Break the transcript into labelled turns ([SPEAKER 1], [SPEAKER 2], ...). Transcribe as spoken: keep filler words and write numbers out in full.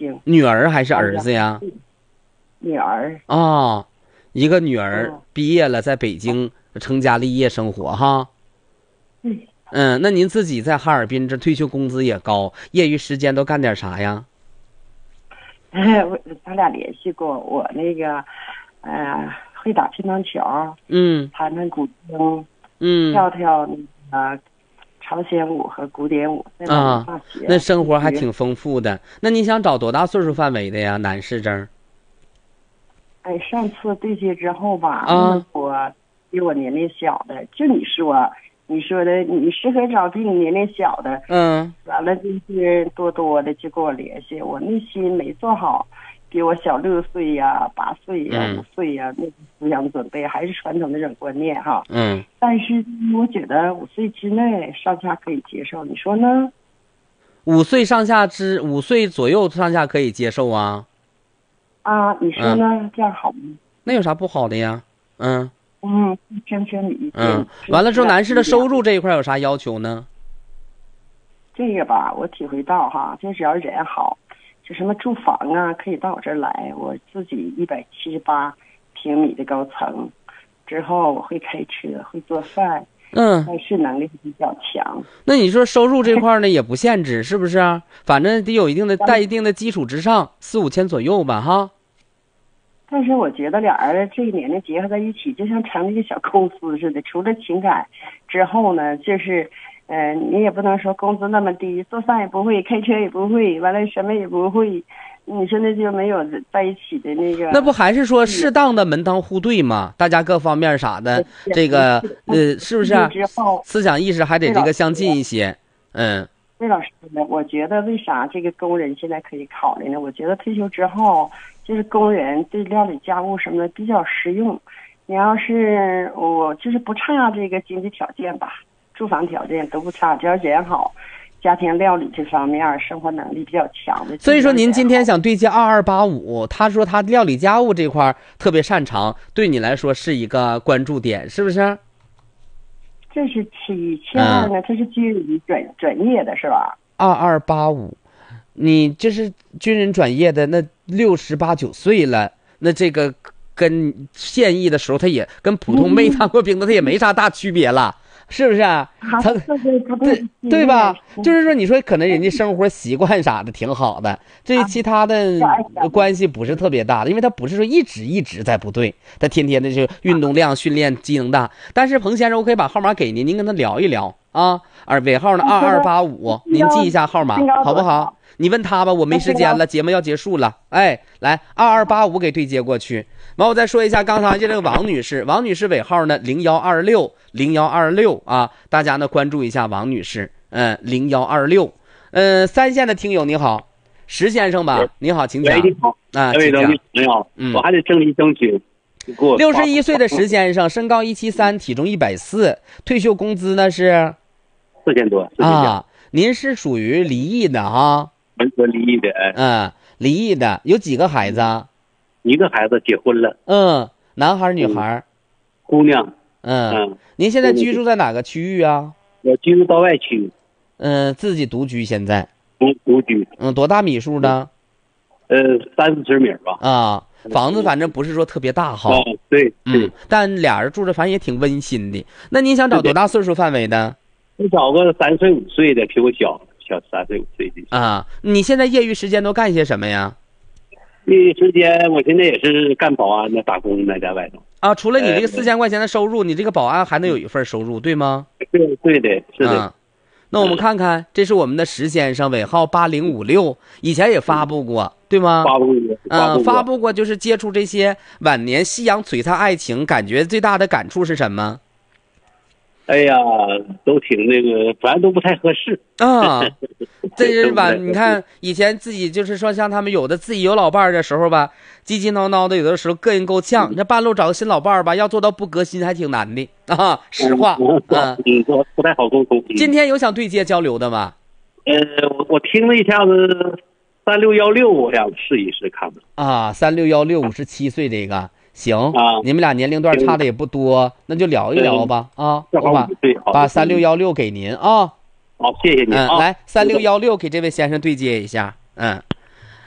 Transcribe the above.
[SPEAKER 1] 京。
[SPEAKER 2] 女儿还是儿子呀？
[SPEAKER 1] 女儿。
[SPEAKER 2] 哦，一个女儿
[SPEAKER 1] 嗯
[SPEAKER 2] 毕业了，在北京成家立业生活哈。
[SPEAKER 1] 嗯
[SPEAKER 2] 嗯，那您自己在哈尔滨这退休工资也高，业余时间都干点啥呀？
[SPEAKER 1] 哎，我咱俩联系过，我那个，呃，会打乒乓球，
[SPEAKER 2] 嗯
[SPEAKER 1] 弹弹古筝，
[SPEAKER 2] 嗯
[SPEAKER 1] 跳跳那个朝鲜舞和古典舞，在老
[SPEAKER 2] 啊，
[SPEAKER 1] 大学。
[SPEAKER 2] 那生活还挺丰富的。那你想找多大岁数范围的呀？男士证？
[SPEAKER 1] 哎，上次对接之后吧，
[SPEAKER 2] 啊
[SPEAKER 1] 那么多比我年龄小的，就你说你说的，你适合找比你年龄小的，
[SPEAKER 2] 嗯
[SPEAKER 1] 完了就是多多的就跟我联系，我内心没做好比我小六岁呀、八岁呀、
[SPEAKER 2] 嗯
[SPEAKER 1] 五岁呀那个思想准备，还是传统那种观念哈。
[SPEAKER 2] 嗯，
[SPEAKER 1] 但是我觉得五岁之内上下可以接受，你说呢？
[SPEAKER 2] 五岁上下之五岁左右上下可以接受啊。
[SPEAKER 1] 啊，你说呢？这样好吗？
[SPEAKER 2] 那有啥不好的呀？嗯
[SPEAKER 1] 嗯，听听你意见。
[SPEAKER 2] 嗯，完了之后，男士的收入这一块有啥要求呢？
[SPEAKER 1] 这个吧，我体会到哈，就只要人好，就什么住房啊，可以到我这儿来。我自己一百七十八平米的高层，之后我会开车，会做饭，
[SPEAKER 2] 嗯，
[SPEAKER 1] 办事能力比较强。
[SPEAKER 2] 那你说收入这块呢也不限制，是不是啊？反正得有一定的在一定的基础之上，四五千左右吧，哈。
[SPEAKER 1] 但是我觉得俩人这个年龄结合在一起，就像成立一个小公司似的。除了情感之后呢，就是，呃，你也不能说工资那么低，做饭也不会，开车也不会，完了什么也不会，你说那就没有在一起的那个。
[SPEAKER 2] 那不还是说适当的门当户对嘛？大家各方面啥的，这个呃，是不是啊？思想意识还得这个相近一些。嗯。
[SPEAKER 1] 魏老师呢？我觉得为啥这个工人现在可以考虑呢？我觉得退休之后，就是工人对料理家务什么的比较实用。你要是我就是不差这个经济条件吧，住房条件都不差，只要人好，家庭料理这方面生活能力比较强的。
[SPEAKER 2] 所以说您今天想对接二二八五，他说他料理家务这块特别擅长，对你来说是一个关注点，是不是？
[SPEAKER 1] 这是其其二呢，这是基于专专业的是吧？
[SPEAKER 2] 二二八五，你这是军人转业的，那六十八九岁了，那这个跟现役的时候，他也跟普通没当过兵的，他也没啥大区别了。是不是啊？他对对吧？就是说，你说可能人家生活习惯啥的挺好的，至于其他的关系不是特别大的，因为他不是说一直一直在部队，他天天的就运动量、训练、机能大。但是彭先生，我可以把号码给您，您跟他聊一聊啊。而尾号呢二二八五，您记一下号码好不好？你问他吧，我没时间了，节目要结束了。哎，来二二八五给对接过去。完，我再说一下刚才这个王女士，王女士尾号呢零幺二六零幺二六啊，大家呢关注一下王女士，嗯，零幺二六，嗯，三线的听友你好，石先生吧，你好，请讲。
[SPEAKER 3] 你好，
[SPEAKER 2] 啊，
[SPEAKER 3] 请讲。你好，嗯，我还得整理整理。
[SPEAKER 2] 六十一岁的石先生，身高一七三，体重一百四，退休工资呢是
[SPEAKER 3] 四千多
[SPEAKER 2] 啊。您是属于离异的哈？
[SPEAKER 3] 我离异的，哎，
[SPEAKER 2] 嗯，离异的，有几个孩子？
[SPEAKER 3] 一个孩子结婚了。
[SPEAKER 2] 嗯，男孩女孩？
[SPEAKER 3] 姑娘。
[SPEAKER 2] 嗯嗯，您现在居住在哪个区域啊？
[SPEAKER 3] 我居住到外区。
[SPEAKER 2] 嗯，自己独居现在。
[SPEAKER 3] 独独居。
[SPEAKER 2] 嗯，多大米数呢？
[SPEAKER 3] 呃，三四十米吧。
[SPEAKER 2] 啊，房子反正不是说特别大哈。
[SPEAKER 3] 哦，对，
[SPEAKER 2] 嗯，但俩人住着反正也挺温馨的。那您想找多大岁数范围的？
[SPEAKER 3] 你找个三岁五岁的，比我小小三岁五岁的。
[SPEAKER 2] 啊，你现在业余时间都干些什么呀？
[SPEAKER 3] 业余时间，我现在也是干保安的，打工的，在外头。
[SPEAKER 2] 啊，除了你这个四千块钱的收入，你这个保安还能有一份收入，对吗？
[SPEAKER 3] 对对的，是的。
[SPEAKER 2] 啊，那我们看看，这是我们的石先生，尾号八零五六，以前也发布过，对吗？
[SPEAKER 3] 发布过。
[SPEAKER 2] 嗯，发布过，就是接触这些晚年夕阳璀璨爱情，感觉最大的感触是什么？
[SPEAKER 3] 哎呀，都挺那个，反正都不太合适
[SPEAKER 2] 啊。这是吧？你看以前自己就是说，像他们有的自己有老伴儿的时候吧，叽叽挠挠的，有的时候膈应够呛。这半路找个新老伴儿吧，要做到不革新还挺难的啊。实话，
[SPEAKER 3] 嗯，嗯，不不太好沟通。
[SPEAKER 2] 今天有想对接交流的吗？
[SPEAKER 3] 呃，我我听了一下子三六幺六，我想试一试看看。
[SPEAKER 2] 啊，三六幺六五十七岁这个。行
[SPEAKER 3] 啊，
[SPEAKER 2] 你们俩年龄段差的也不多，那就聊一聊吧啊！我把把三六幺六给您啊。
[SPEAKER 3] 好，谢谢您。
[SPEAKER 2] 嗯，来三六幺六给这位先生对接一下，嗯。